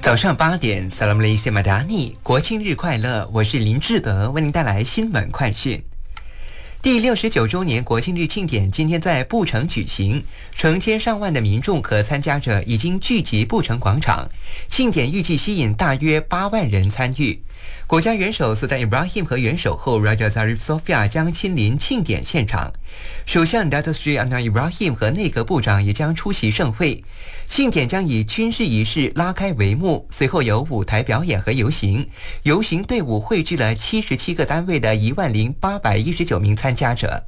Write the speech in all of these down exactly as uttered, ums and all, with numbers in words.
早上八点 Salam Malaysia Madani 国庆日快乐，我是林志德，为您带来新闻快讯。第六十九周年国庆日庆典今天在布城举行，成千上万的民众和参加者已经聚集布城广场，庆典预计吸引大约八万人参与。国家元首苏丹 Ibrahim 和元首后 Raja Zarif Sofia 将亲临庆典现场，首相 Datuk Seri Anwar Ibrahim 和内阁部长也将出席盛会。庆典将以军事仪式拉开帷幕，随后有舞台表演和游行。游行队伍汇聚了七十七个单位的一万零八百一十九名参加者。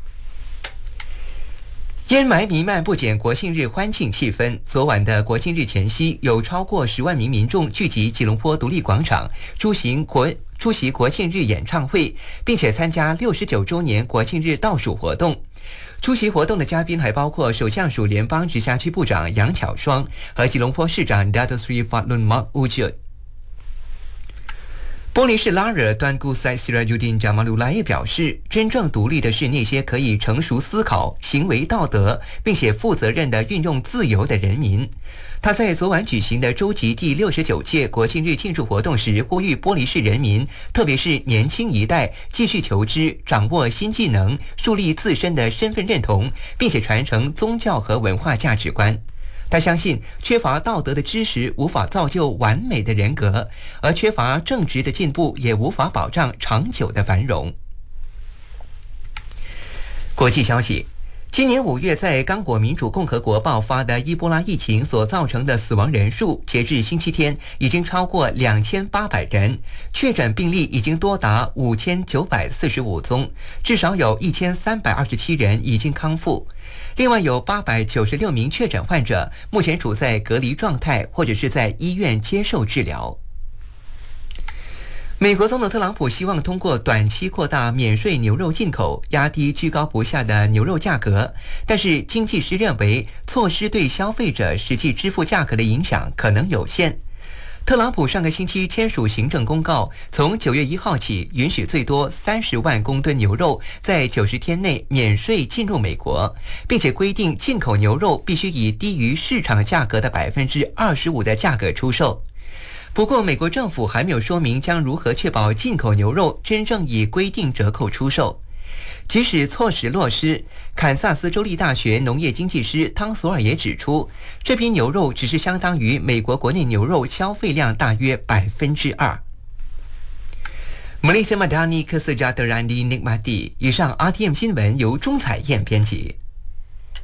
烟霾弥漫，不减国庆日欢庆气氛。昨晚的国庆日前夕，有超过十万名民众聚集吉隆坡独立广场，出行国出席国庆日演唱会，并且参加六十九周年国庆日倒数活动。出席活动的嘉宾还包括首相署联邦直辖区部长杨巧双和吉隆坡市长 Datuk Seri Fadlun Mak Wujud。玻璃市拉惹端固塞 Sirajuddin Jamalullah 也表示，真正独立的是那些可以成熟思考、行为道德，并且负责任地运用自由的人民。他在昨晚举行的洲际第六十九届国庆日庆祝活动时，呼吁玻璃市人民，特别是年轻一代，继续求知、掌握新技能，树立自身的身份认同，并且传承宗教和文化价值观。他相信，缺乏道德的知识无法造就完美的人格，而缺乏正直的进步也无法保障长久的繁荣。国际消息，今年五月在刚果民主共和国爆发的伊波拉疫情所造成的死亡人数，截至星期天已经超过两千八百人，确诊病例已经多达五千九百四十五宗，至少有一千三百二十七人已经康复。另外有八百九十六名确诊患者目前处在隔离状态，或者是在医院接受治疗。美国总统特朗普希望通过短期扩大免税牛肉进口，压低居高不下的牛肉价格，但是经济师认为措施对消费者实际支付价格的影响可能有限。特朗普上个星期签署行政公告，从九月一号起，允许最多三十万公吨牛肉在九十天内免税进入美国，并且规定进口牛肉必须以低于市场价格的百分之二十五的价格出售。不过，美国政府还没有说明将如何确保进口牛肉真正以规定折扣出售。即使措施落实，堪萨斯州立大学农业经济师汤索尔也指出，这批牛肉只是相当于美国国内牛肉消费量大约百分之二。Malaysia Madani Kesejahteraan Dinikmati。以上 R T M 新闻由钟彩燕编辑。